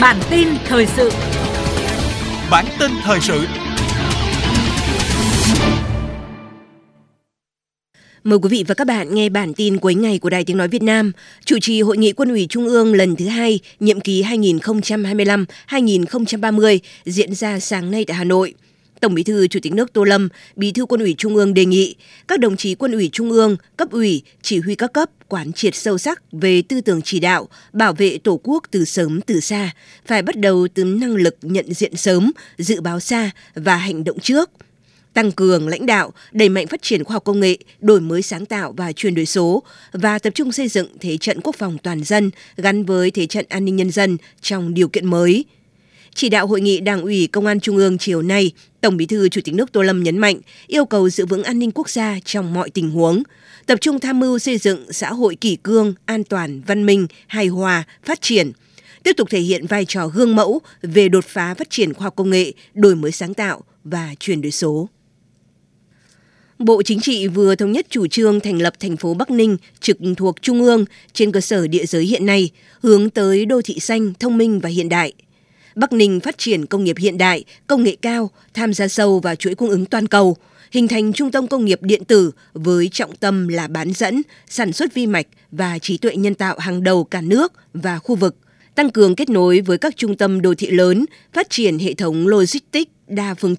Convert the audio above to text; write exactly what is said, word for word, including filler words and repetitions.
Bản tin thời sự. Bản tin thời sự. Mời quý vị và các bạn nghe bản tin cuối ngày của Đài Tiếng Nói Việt Nam. Chủ trì Hội nghị Quân ủy Trung ương lần thứ hai, nhiệm kỳ hai nghìn không trăm hai mươi lăm đến hai nghìn không trăm ba mươi diễn ra sáng nay tại Hà Nội. Tổng Bí thư Chủ tịch nước Tô Lâm, Bí thư Quân ủy Trung ương đề nghị các đồng chí Quân ủy Trung ương, cấp ủy, chỉ huy các cấp quán triệt sâu sắc về tư tưởng chỉ đạo, bảo vệ Tổ quốc từ sớm từ xa, phải bắt đầu từ năng lực nhận diện sớm, dự báo xa và hành động trước. Tăng cường lãnh đạo, đẩy mạnh phát triển khoa học công nghệ, đổi mới sáng tạo và chuyển đổi số và tập trung xây dựng thế trận quốc phòng toàn dân gắn với thế trận an ninh nhân dân trong điều kiện mới. Chỉ đạo hội nghị Đảng ủy Công an Trung ương chiều nay, Tổng Bí thư Chủ tịch nước Tô Lâm nhấn mạnh yêu cầu giữ vững an ninh quốc gia trong mọi tình huống, tập trung tham mưu xây dựng xã hội kỷ cương, an toàn, văn minh, hài hòa, phát triển, tiếp tục thể hiện vai trò gương mẫu về đột phá phát triển khoa học công nghệ, đổi mới sáng tạo và chuyển đổi số. Bộ Chính trị vừa thống nhất chủ trương thành lập thành phố Bắc Ninh trực thuộc Trung ương trên cơ sở địa giới hiện nay, hướng tới đô thị xanh, thông minh và hiện đại. Bắc Ninh phát triển công nghiệp hiện đại, công nghệ cao, tham gia sâu vào chuỗi cung ứng toàn cầu, hình thành trung tâm công nghiệp điện tử với trọng tâm là bán dẫn, sản xuất vi mạch và trí tuệ nhân tạo hàng đầu cả nước và khu vực, tăng cường kết nối với các trung tâm đô thị lớn, phát triển hệ thống logistics đa phương